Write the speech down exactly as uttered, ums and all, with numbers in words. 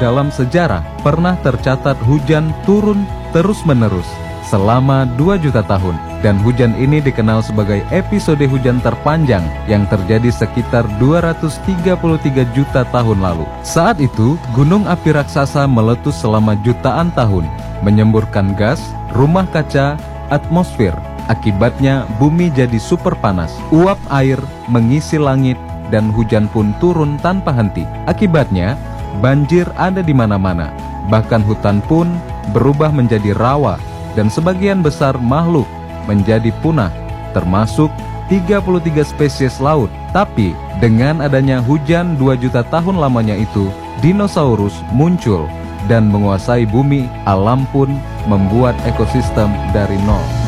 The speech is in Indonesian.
dalam sejarah pernah tercatat hujan turun terus-menerus selama dua juta tahun, dan hujan ini dikenal sebagai episode hujan terpanjang yang terjadi sekitar dua ratus tiga puluh tiga juta tahun lalu. Saat itu, gunung api raksasa meletus selama jutaan tahun, menyemburkan gas, rumah kaca, atmosfer. Akibatnya, bumi jadi super panas. Uap air mengisi langit dan hujan pun turun tanpa henti. Akibatnya, banjir ada di mana-mana. Bahkan hutan pun berubah menjadi rawa dan sebagian besar makhluk menjadi punah, termasuk tiga puluh tiga spesies laut. Tapi dengan adanya hujan dua juta tahun lamanya itu, dinosaurus muncul dan menguasai bumi. Alam pun membuat ekosistem dari nol.